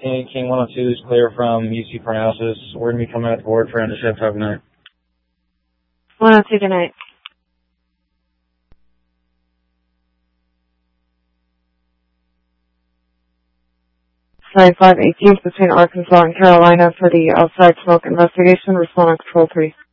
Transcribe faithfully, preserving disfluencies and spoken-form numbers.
King, King one oh two is clear from U C Parnassus. We're going to be coming at the board for end of shift. Have a good night. one oh two, good night. nine five eighteen between Arkansas and Carolina for the outside smoke investigation. Respond on control three.